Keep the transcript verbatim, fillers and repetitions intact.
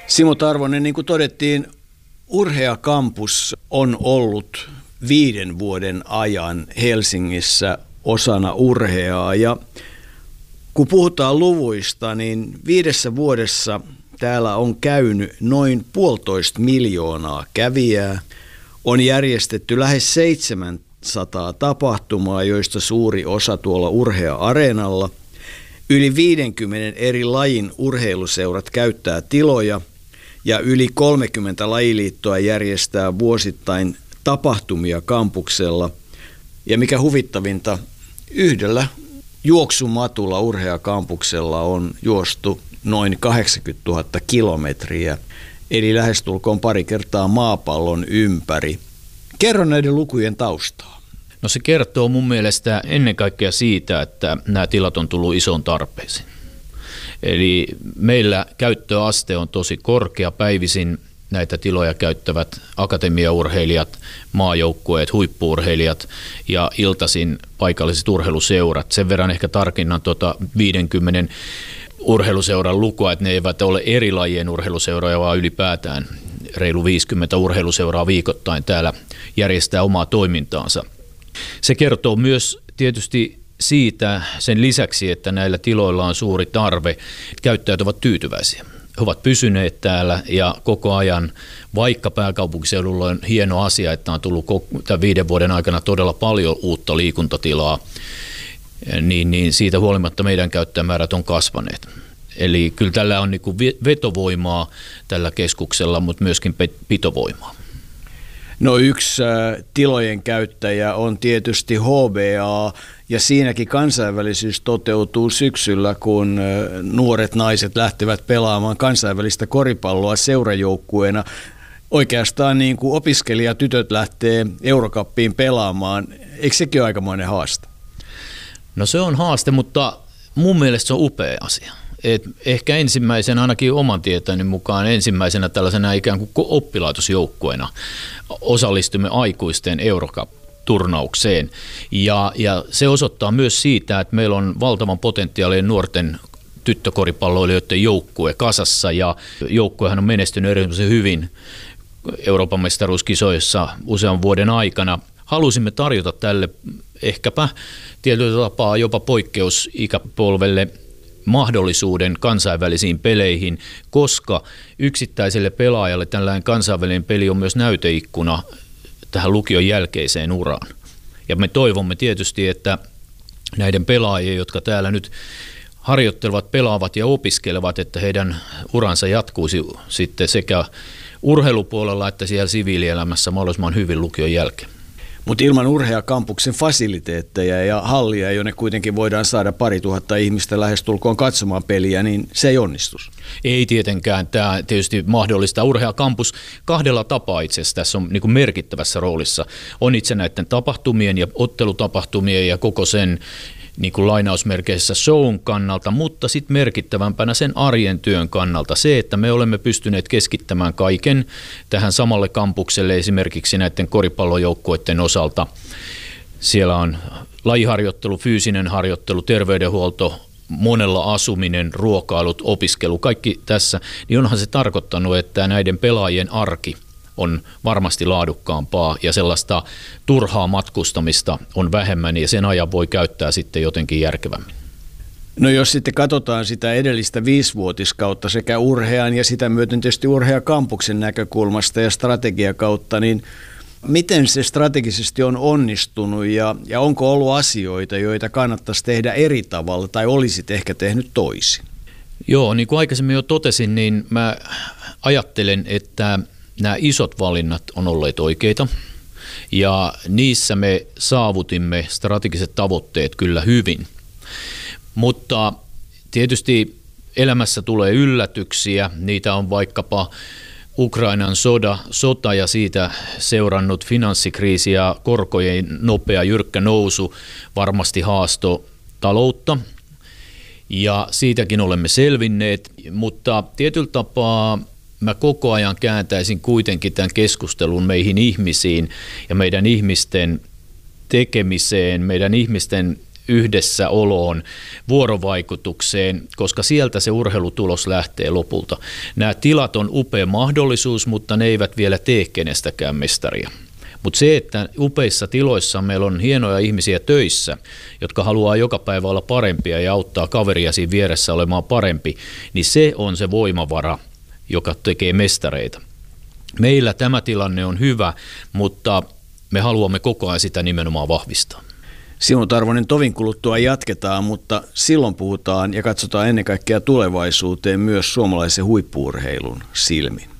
Simo Tarvonen, niin kuin todettiin, Urhea Campus on ollut viiden vuoden ajan Helsingissä osana Urheaa. Ja kun puhutaan luvuista, niin viidessä vuodessa täällä on käynyt noin puolitoista miljoonaa kävijää. On järjestetty lähes seitsemänsataa tapahtumaa, joista suuri osa tuolla Urhea-areenalla. Yli viidenkymmenen eri lajin urheiluseurat käyttää tiloja ja yli kolmekymmentä lajiliittoa järjestää vuosittain tapahtumia kampuksella. Ja mikä huvittavinta, yhdellä juoksumatulla Urhea-kampuksella on juostu noin kahdeksankymmentätuhatta kilometriä, eli lähestulkoon pari kertaa maapallon ympäri. Kerro näiden lukujen taustaa. No se kertoo mun mielestä ennen kaikkea siitä, että nämä tilat on tullut isoon tarpeeseen. Eli meillä käyttöaste on tosi korkea päivisin. Näitä tiloja käyttävät akatemiaurheilijat, maajoukkueet, huippu-urheilijat ja iltaisin paikalliset urheiluseurat. Sen verran ehkä tarkinnan tuota viidenkymmenen urheiluseuran lukua, että ne eivät ole eri lajien urheiluseuroja, vaan ylipäätään reilu viisikymmentä urheiluseuraa viikoittain täällä järjestää omaa toimintaansa. Se kertoo myös tietysti siitä sen lisäksi, että näillä tiloilla on suuri tarve, käyttäjät ovat tyytyväisiä. He ovat pysyneet täällä ja koko ajan, vaikka pääkaupunkiseudulla on hieno asia, että on tullut tämän viiden vuoden aikana todella paljon uutta liikuntatilaa, niin, niin siitä huolimatta meidän käyttäjämäärät on kasvaneet. Eli kyllä tällä on niin kuin vetovoimaa tällä keskuksella, mutta myöskin pitovoimaa. No yksi äh, tilojen käyttäjä on tietysti H B A, ja siinäkin kansainvälisyys toteutuu syksyllä, kun äh, nuoret naiset lähtevät pelaamaan kansainvälistä koripalloa seurajoukkueena. Oikeastaan niin kuin opiskelijatytöt lähtee Eurocuppiin pelaamaan. Eikö sekin ole aikamoinen haaste? No se on haaste, mutta mun mielestä se on upea asia. Et ehkä ensimmäisenä, ainakin oman tietäni mukaan, ensimmäisenä tällaisena ikään kuin oppilaitosjoukkueena osallistumme aikuisten Eurocup-turnaukseen. Ja, ja se osoittaa myös siitä, että meillä on valtavan potentiaalinen nuorten tyttökoripalloilijoiden joukkue kasassa, ja joukkuehan on menestynyt erityisen hyvin Euroopan mestaruuskisoissa usean vuoden aikana. Halusimme tarjota tälle ehkäpä tietyllä tapaa jopa poikkeusikäpolvelle mahdollisuuden kansainvälisiin peleihin, koska yksittäiselle pelaajalle tällainen kansainvälinen peli on myös näyteikkuna tähän lukion jälkeiseen uraan. Ja me toivomme tietysti, että näiden pelaajien, jotka täällä nyt harjoittelevat, pelaavat ja opiskelevat, että heidän uransa jatkuisi sitten sekä urheilupuolella että siellä siviilielämässä mahdollisimman hyvin lukion jälkeen. Mutta ilman Urhea-kampuksen fasiliteetteja ja hallia, jonne kuitenkin voidaan saada pari tuhatta ihmistä lähestulkoon katsomaan peliä, niin se ei onnistus. Ei tietenkään. Tämä tietysti mahdollista. Urhea-kampus kahdella tapaa itse asiassa tässä on niin kuin merkittävässä roolissa. On itse näiden tapahtumien ja ottelutapahtumien ja koko sen niin kuin lainausmerkeissä shown kannalta, mutta sitten merkittävämpänä sen arjen työn kannalta se, että me olemme pystyneet keskittämään kaiken tähän samalle kampukselle esimerkiksi näiden koripallojoukkueiden osalta. Siellä on lajiharjoittelu, fyysinen harjoittelu, terveydenhuolto, monella asuminen, ruokailut, opiskelu, kaikki tässä, niin onhan se tarkoittanut, että näiden pelaajien arki on varmasti laadukkaampaa ja sellaista turhaa matkustamista on vähemmän ja sen ajan voi käyttää sitten jotenkin järkevämmin. No jos sitten katsotaan sitä edellistä viisivuotiskautta sekä Urhean ja sitä myöten tietysti Urhea-kampuksen näkökulmasta ja strategiakautta, niin miten se strategisesti on onnistunut ja, ja onko ollut asioita, joita kannattaisi tehdä eri tavalla tai olisit ehkä tehnyt toisin? Joo, niin kuin aikaisemmin jo totesin, niin mä ajattelen, että nämä isot valinnat on olleet oikeita ja niissä me saavutimme strategiset tavoitteet kyllä hyvin, mutta tietysti elämässä tulee yllätyksiä, niitä on vaikkapa Ukrainan soda, sota ja siitä seurannut finanssikriisi ja korkojen nopea jyrkkä nousu varmasti haasto taloutta ja siitäkin olemme selvinneet, mutta tietyllä tapaa mä koko ajan kääntäisin kuitenkin tämän keskustelun meihin ihmisiin ja meidän ihmisten tekemiseen, meidän ihmisten yhdessäoloon, vuorovaikutukseen, koska sieltä se urheilutulos lähtee lopulta. Nämä tilat on upea mahdollisuus, mutta ne eivät vielä tee kenestäkään mestaria. Mutta se, että upeissa tiloissa meillä on hienoja ihmisiä töissä, jotka haluaa joka päivä olla parempia ja auttaa kaveria siinä vieressä olemaan parempi, niin se on se voimavara, joka tekee mestareita. Meillä tämä tilanne on hyvä, mutta me haluamme koko ajan sitä nimenomaan vahvistaa. Simo Tarvonen, tovin kuluttua jatketaan, mutta silloin puhutaan ja katsotaan ennen kaikkea tulevaisuuteen myös suomalaisen huippu-urheilun silmin.